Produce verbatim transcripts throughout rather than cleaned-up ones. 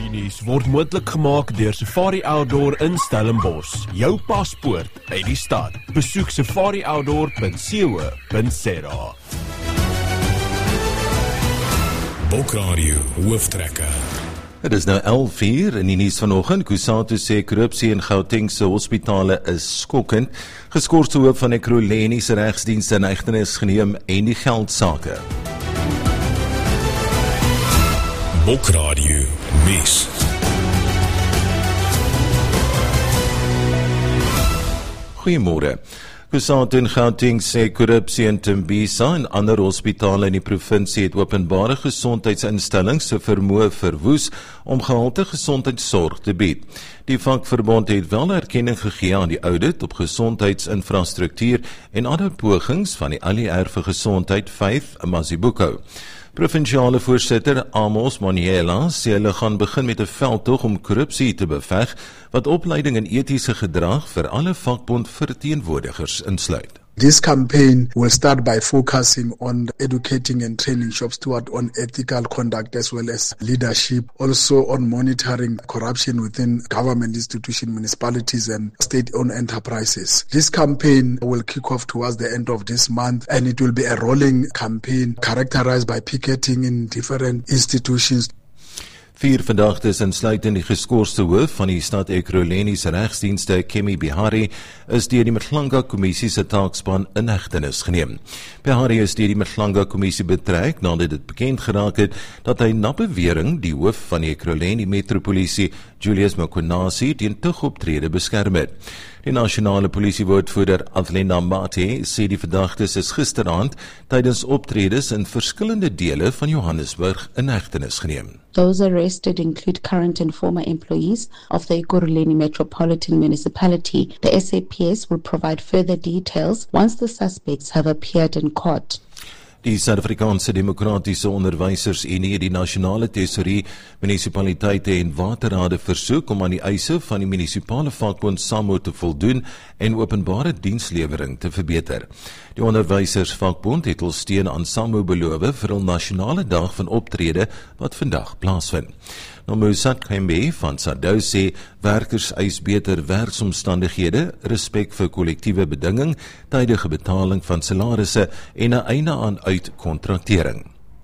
Die nuus word moontlik gemaak deur Safari Outdoor in Stellenbosch. Jou paspoort uit die stad. Besoek safari outdoor punt co punt za. Bokradio hooftrekker. Het is nou elf uur in die nuus vanoggend. Kusatu sê korrupsie in Gautengse hospitale is skokkend. Geskorste hoof van Ekurhuleni se regsdienste in hegtenis geneem en die geldsake. Bokradio nuus. Goeiemôre. Kusatu in Gauteng sê korrupsie in Tembisa en ander hospitale in die provinsie het openbare gesondheidsinstellings se vermoë verwoes om gehalte gesondheidsorg te bied. Die vakverbond het wel erkenning gegee aan die audit op gesondheidsinfrastruktuur en ander pogings van die A L I R vir gesondheid Faith Mazibuko. Provinsiale voorsitter Amos Moniela sê hulle gaan begin met 'n veldtog om korrupsie te beveg wat opleiding en etiese gedrag vir alle vakbondverteenwoordigers insluit. This campaign will start by focusing on educating and training shop steward on ethical conduct as well as leadership, also on monitoring corruption within government institutions, municipalities and state-owned enterprises. This campaign will kick off towards the end of this month and it will be a rolling campaign characterized by picketing in different institutions. Vier verdagtes insluitend die geskorste hoof van die stad Ekurhuleni se regsdienste Kemi Bihari is deur die Mhlanga kommissie se taakspan in hegtenis geneem. Bihari is deur die Mhlanga kommissie betrek nadat dit bekend geraak het dat hy na bewering die hoof van die Ekurhuleni metropolisie Julius Mkhonasi teen tugoptrede beskerm het. Die nasionale polisiewoordvoerder Adlena Mate sê die verdagtes is gisteraand tydens optredes in verskillende dele van Johannesburg in hegtenis geneem. Those arrested include current and former employees of the Ekurhuleni Metropolitan Municipality. The S A P S will provide further details once the suspects have appeared in court. Die Suid-Afrikaanse Demokratiese Onderwysersunie het die Nasionale Tesourie, munisipaliteite en waterrade versoek om aan die eise van die munisipale vakbond SAMWU te voldoen en openbare dienslewering te verbeter. Die onderwysersvakbond het hul steun aan SAMWU beloof vir hul nasionale dag van optrede wat vandag plaasvind. Nomusat Kembe van SADU sê werkers eis beter werksomstandighede, respek vir kollektiewe bedinging, tydige betaling van salarisse en 'n einde aan uitkontraktering.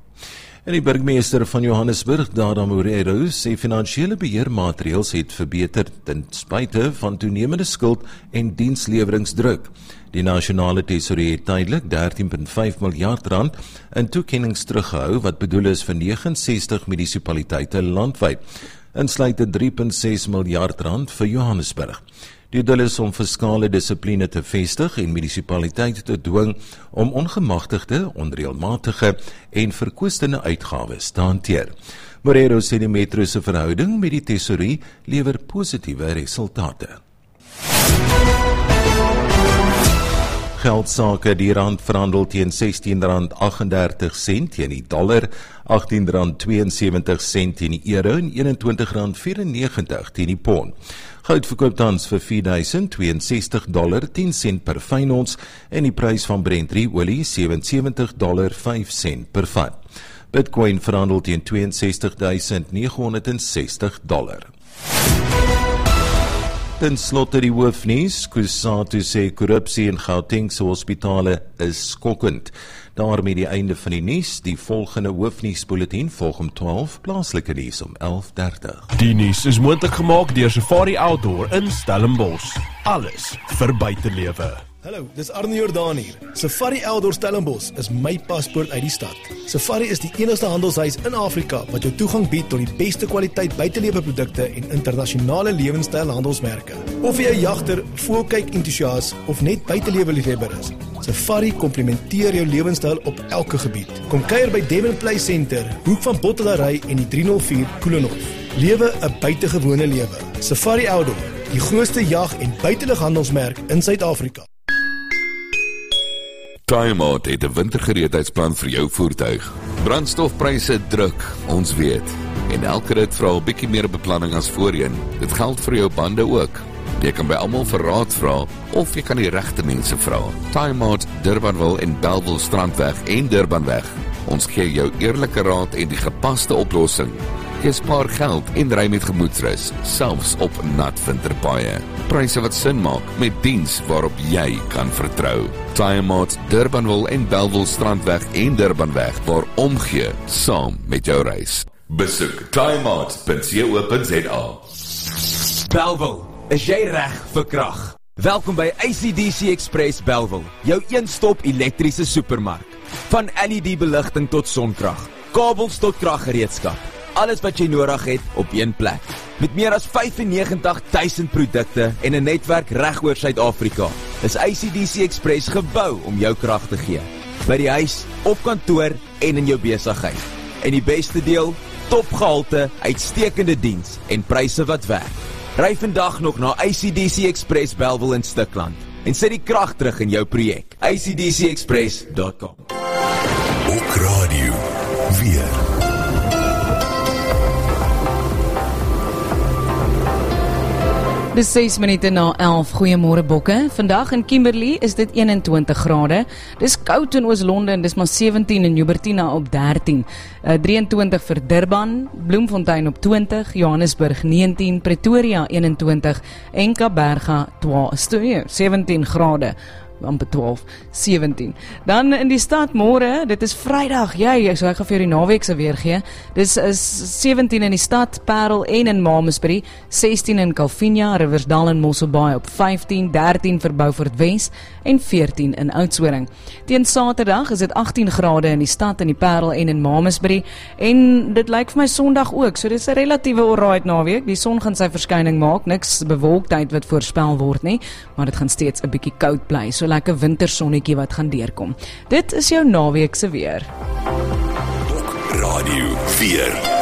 En die burgemeester van Johannesburg, Dada Morero, sê finansiële beheermaatreëls het verbeter ten spyte van toenemende skuld en diensleweringsdruk. Die nasionale tesourie het tydelik dertien komma vyf miljard rand in toekennings teruggehou wat bedoel is vir ses nege ses munisipaliteite landwyd, insluitend drie komma ses miljard rand vir Johannesburg. Die doel is om fiskale dissipline te vestig en munisipaliteite te dwing om ongemagtigde, onreëlmatige en verkwistende uitgawes te hanteer. Morero sê die metro se verhouding met die tesourie lewer positiewe resultate. Geldsake, die rand verhandel teen sestien rand agt-en-dertig sent teen die dollar, agttien rand twee en sewentig sent teen die euro en eenentwintig rand vyf en negentig teen die pond. Goud verkoop tans vir vier duisend twee en sestig dollar tien sent per fyn ons en die prys van Brent olie sewe en sewentig dollar vyf sent per vat. Bitcoin verhandel teen twee en sestig duisend nege honderd en sestig dollar. Ten slotte die hoofnuus, Kusatu sê korrupsie in Gautengse hospitale is skokkend. Daarmee die einde van die nuus, die volgende hoofnuusbulletin volg om twaalf, plaaslike nuus om elf dertig. Die nuus is moontlik gemaak deur Safari Outdoor in Stellenbosch. Alles vir buitelewe. Hallo, dis Arnie Jordaan hier. Safari Outdoor Stellenbosch is my paspoort uit die stad. Safari is die enigste handelshuis in Afrika wat jou toegang bied tot die beste kwaliteit buiteleweprodukte en internasionale lewenstyl handelsmerke. Of jy 'n jagter, voelkyk entoesias of net buiteleweliefhebber is, Safari komplementeer jou lewenstyl op elke gebied. Kom kuier by Devon Play Center, hoek van Bottelary en die drie nul vier Koelenhof. Lewe 'n buitengewone lewe. Safari Outdoor, die grootste jag- en buitelighandelsmerk in Suid-Afrika. Timeout het 'n wintergereedheidsplan vir jou voertuig. Brandstofpryse druk, ons weet. En elke rit vra 'n bietjie meer beplanning as voorheen. Dit geld vir jou bande ook. Jy kan by almal vir raad vra of jy kan die regte mense vra. Timeout, Durbanville en Bellville Strandweg en Durbanweg. Ons gee jou eerlike raad en die gepaste oplossing. Jy spaar geld en ry met gemoedsrus, selfs op nat winterpaaie. Pryse wat sin maak met diens waarop jy kan vertrou. Tire Mart, Durbanville en Bellville Strandweg en Durbanweg, waar omgee saam met jou reis. Besoek tire mart punt co punt za. Bellville, is jy reg vir krag? Welkom by A C D C Express Bellville, jou een-stop elektriese supermark. Van L E D-beligting tot sonkrag, kabels tot kraggereedskap. Alles wat jy nodig het op een plek. Met meer as vyfennegentig duisend produkte en 'n netwerk reg oor Suid-Afrika, is A C D C Express gebou om jou krag te gee. By die huis, op kantoor en in jou besigheid. En die beste deel, topgehalte, uitstekende diens en pryse wat werk. Ry vandag nog na A C D C Express Bellville in Stikland en sit die krag terug in jou projek. A C D C express dot com. Ook radio weer. Dis ses minute na elf. Goeiemôre bokke. Vandag in Kimberley is dit eenentwintig grade. Dis koud in Oos-London, dis maar sewentien in Joubertina op dertien. Uh, drieëntwintig vir Durban, Bloemfontein op twintig, Johannesburg negentien, Pretoria eenentwintig en Kaapberga sewentien grade. amper twaalf, sewentien. Dan in die stad môre, dit is Vrydag, jy, so ek gaan vir die naweek se weer gee. Dis is sewentien in die stad, Parel en in Mamasbury, sestien in Calvinia, Riversdal en Mosselbaai op vyftien, dertien vir Beaufort Wes en veertien in Oudtshoorn. Teen Saterdag is dit agttien grade in die stad, in die Parel en in Mamasbury en dit lyk vir my Sondag ook, so dit is 'n relatiewe alright naweek. Die son gaan sy verskyning maak, niks bewolktheid wat voorspel word nie, maar dit gaan steeds 'n bietjie koud bly. So lekker wintersonnetjie wat gaan deurkom. Dit is jou naweek se weer. Radio weer.